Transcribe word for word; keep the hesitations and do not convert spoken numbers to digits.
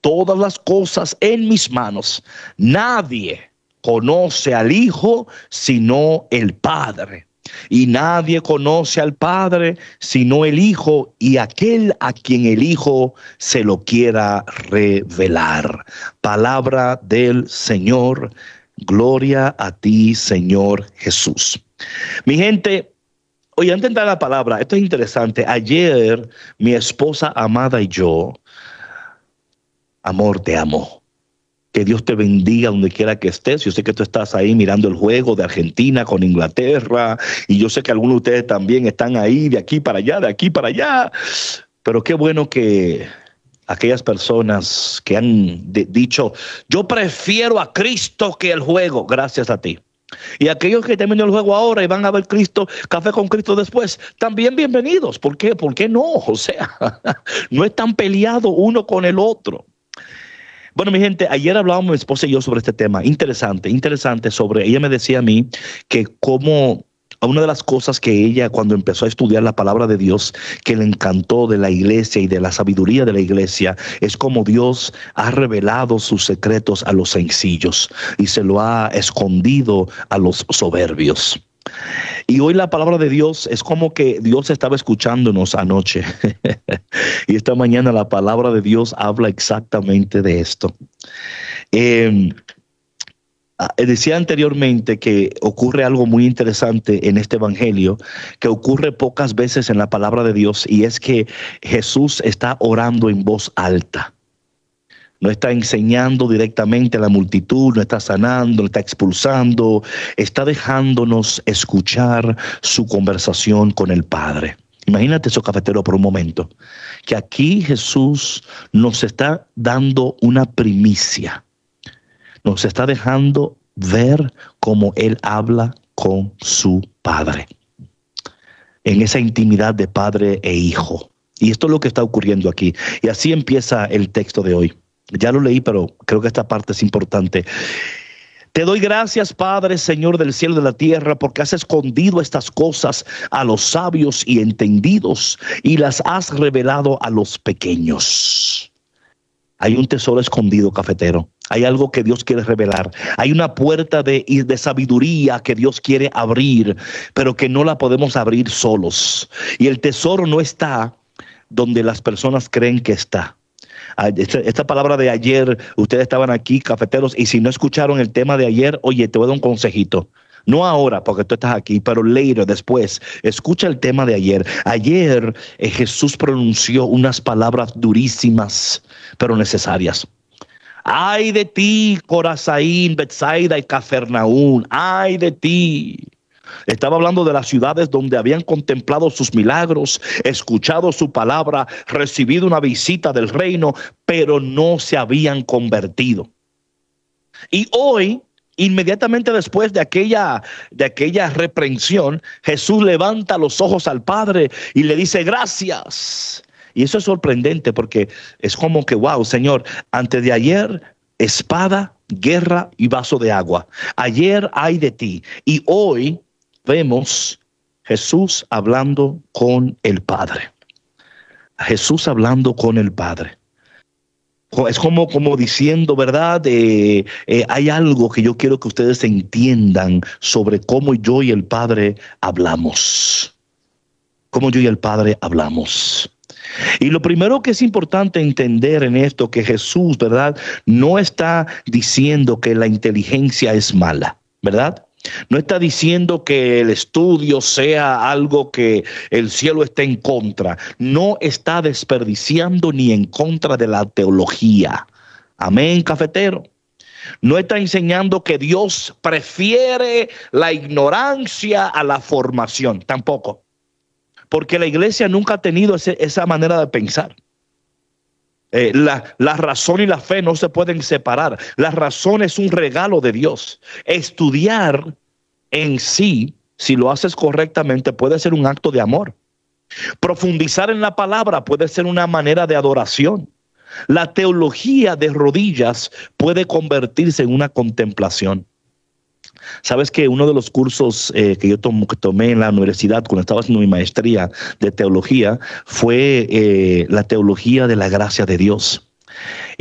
todas las cosas en mis manos. Nadie conoce al Hijo sino el Padre. Y nadie conoce al Padre sino el Hijo y aquel a quien el Hijo se lo quiera revelar. Palabra del Señor. Gloria a ti, Señor Jesús. Mi gente, oye, antes de entrar a la palabra, esto es interesante. Ayer mi esposa amada y yo, amor, te amo. Que Dios te bendiga donde quiera que estés. Yo sé que tú estás ahí mirando el juego de Argentina con Inglaterra. Y yo sé que algunos de ustedes también están ahí de aquí para allá, de aquí para allá. Pero qué bueno que aquellas personas que han de, dicho, yo prefiero a Cristo que el juego, gracias a ti. Y aquellos que terminan el juego ahora y van a ver Cristo, Café con Cristo después, también bienvenidos. ¿Por qué? ¿Por qué no? O sea, no están peleados uno con el otro. Bueno, mi gente, ayer hablábamos mi esposa y yo sobre este tema. Interesante, interesante sobre, ella me decía a mí que como una de las cosas que ella cuando empezó a estudiar la palabra de Dios, que le encantó de la iglesia y de la sabiduría de la iglesia, es como Dios ha revelado sus secretos a los sencillos y se lo ha escondido a los soberbios. Y hoy la palabra de Dios es como que Dios estaba escuchándonos anoche. Y esta mañana la palabra de Dios habla exactamente de esto. Eh, decía anteriormente que ocurre algo muy interesante en este evangelio, que ocurre pocas veces en la palabra de Dios, y es que Jesús está orando en voz alta. No está enseñando directamente a la multitud, no está sanando, no está expulsando, está dejándonos escuchar su conversación con el Padre. Imagínate eso, cafetero, por un momento, que aquí Jesús nos está dando una primicia, nos está dejando ver cómo Él habla con su Padre, en esa intimidad de Padre e Hijo. Y esto es lo que está ocurriendo aquí. Y así empieza el texto de hoy. Ya lo leí, pero creo que esta parte es importante. Te doy gracias, Padre, Señor del cielo y de la tierra, porque has escondido estas cosas a los sabios y entendidos y las has revelado a los pequeños. Hay un tesoro escondido, cafetero. Hay algo que Dios quiere revelar. Hay una puerta de, de sabiduría que Dios quiere abrir, pero que no la podemos abrir solos. Y el tesoro no está donde las personas creen que está. Esta, esta palabra de ayer, ustedes estaban aquí, cafeteros, y si no escucharon el tema de ayer, oye, te voy a dar un consejito. No ahora, porque tú estás aquí, pero later, después, escucha el tema de ayer. Ayer eh, Jesús pronunció unas palabras durísimas, pero necesarias. Ay de ti, Corazaín, Betsaida y Cafarnaúm, ay de ti. Estaba hablando de las ciudades donde habían contemplado sus milagros, escuchado su palabra, recibido una visita del reino, pero no se habían convertido. Y hoy, inmediatamente después de aquella, de aquella reprensión, Jesús levanta los ojos al Padre y le dice gracias. Y eso es sorprendente porque es como que, wow, Señor, antes de ayer, espada, guerra y vaso de agua. Ayer ay de ti. Y hoy vemos Jesús hablando con el Padre. Jesús hablando con el Padre. Es como, como diciendo, ¿verdad? Eh, eh, hay algo que yo quiero que ustedes entiendan sobre cómo yo y el Padre hablamos. Cómo yo y el Padre hablamos. Y lo primero que es importante entender en esto, que Jesús, ¿verdad?, no está diciendo que la inteligencia es mala, ¿verdad? No está diciendo que el estudio sea algo que el cielo esté en contra. No está desperdiciando ni en contra de la teología. Amén, cafetero. No está enseñando que Dios prefiere la ignorancia a la formación. Tampoco. Porque la iglesia nunca ha tenido ese, esa manera de pensar. Eh, la, la razón y la fe no se pueden separar. La razón es un regalo de Dios. Estudiar en sí, si lo haces correctamente, puede ser un acto de amor. Profundizar en la palabra puede ser una manera de adoración. La teología de rodillas puede convertirse en una contemplación. Sabes que uno de los cursos eh, que yo tom, que tomé en la universidad cuando estaba haciendo mi maestría de teología fue eh, la teología de la gracia de Dios.